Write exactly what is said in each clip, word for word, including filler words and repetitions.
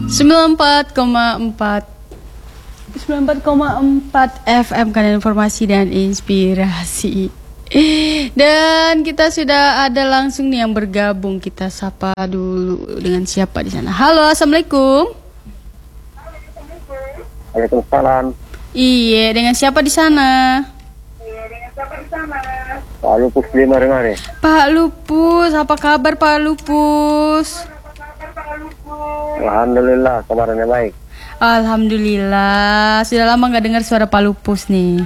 sembilan puluh empat koma empat sembilan puluh empat koma empat F M, kanal informasi dan inspirasi. Dan kita sudah ada langsung nih yang bergabung. Kita sapa dulu dengan siapa di sana. Halo, assalamualaikum. Waalaikumsalam. Iya, dengan siapa di sana? Iya, dengan siapa di sana? Pak Lupus di mari-mari. Pak Lupus, apa kabar Pak Lupus? Alhamdulillah, kabarnya baik. Alhamdulillah, sudah lama nggak dengar suara Pak Lupus nih.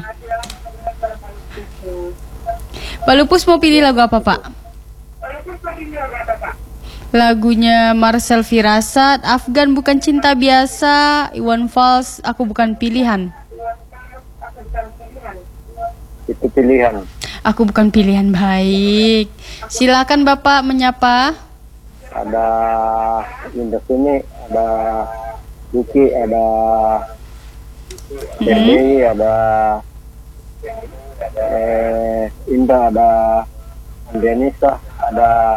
Pak Lupus mau pilih lagu apa Pak? Lagunya Marcel Firasat, Afgan Bukan Cinta Biasa, Iwan Fals, Aku Bukan Pilihan. Itu pilihan. Aku Bukan Pilihan, baik. Silakan Bapak menyapa. Ada Indah sini, ada Luki, ada Dewi, hmm. ada eh, Indah, ada Denisa, ada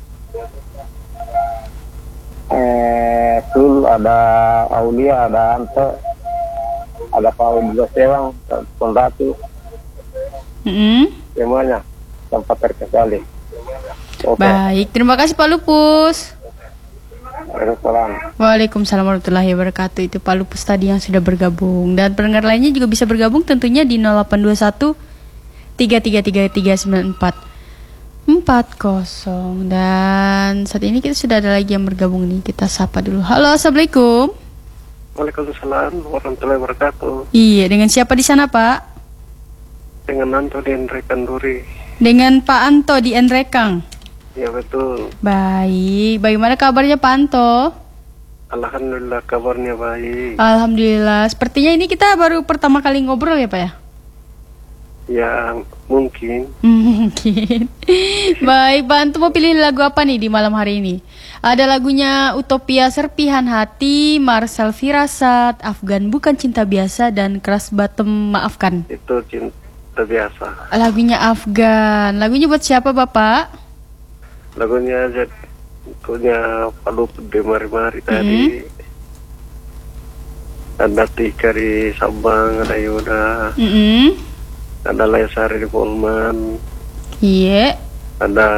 eh, Tul, ada Aulia, ada Anto, ada Paul Sewang, Pon Ratu. Hmm. Semuanya tanpa terkecuali. Okay. Baik, terima kasih Pak Lupus. Waalaikumsalam. Waalaikumsalam warahmatullahi wabarakatuh. Itu Pak Lupus tadi yang sudah bergabung. Dan pendengar lainnya juga bisa bergabung tentunya di nol delapan dua satu tiga tiga tiga tiga sembilan empat empat nol. Dan saat ini kita sudah ada lagi yang bergabung nih. Kita sapa dulu. Halo, assalamualaikum. Waalaikumsalam warahmatullahi wabarakatuh. Iya, dengan siapa di sana Pak? Dengan Anto di Enrekang Duri. Dengan Pak Anto di Enrekang. Ya betul. Baik, bagaimana kabarnya Pak Anto? Alhamdulillah kabarnya baik. Alhamdulillah, sepertinya ini kita baru pertama kali ngobrol ya Pak ya? Ya mungkin. Mungkin. Baik, Pak Anto mau pilih lagu apa nih di malam hari ini? Ada lagunya Utopia Serpihan Hati, Marcel Firasat, Afgan Bukan Cinta Biasa, dan Keras Bottom Maafkan. Itu cinta biasa. Lagunya Afgan. Lagunya buat siapa Bapak? Lagunya punya Pak Lupus di mari-mari tadi. Mm-hmm. Ada Tika di Sabang, ada Yuda. Mm-hmm. Ada Lesari di Polman. Iya. Yeah. Ada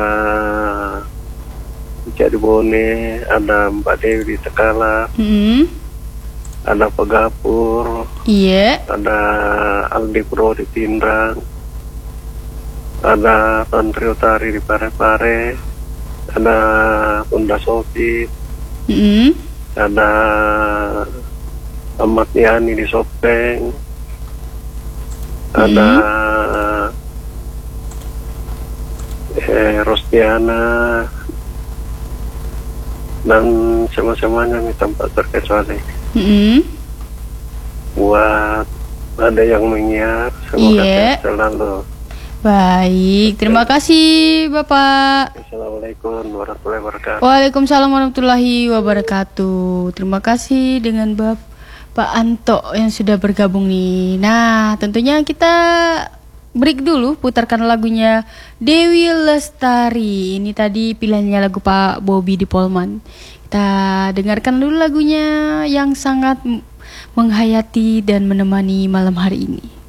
Ica di Bone, ada Mbak Dewi di Tekala. Mm-hmm. Ada Pak Gapur. Iya. Yeah. Ada Aldi Pro di Pindrang. Ada Tantri Utari di Pare-Pare. Ada Bunda Sofi, mm-hmm. ada Ahmad Yani di Sopeng, mm-hmm. ada eh, Rostiana, dan sama-samanya nih tanpa terkecuali. Mm-hmm. Buat ada yang menyiar, semoga yeah. sehat selalu. Baik, terima kasih Bapak. Assalamualaikum warahmatullahi wabarakatuh. Waalaikumsalam warahmatullahi wabarakatuh. Terima kasih dengan Bapak Anto yang sudah bergabung nih. Nah, tentunya kita break dulu, putarkan lagunya Dewi Lestari. Ini tadi pilihannya lagu Pak Bobby di Polman. Kita dengarkan dulu lagunya yang sangat menghayati dan menemani malam hari ini.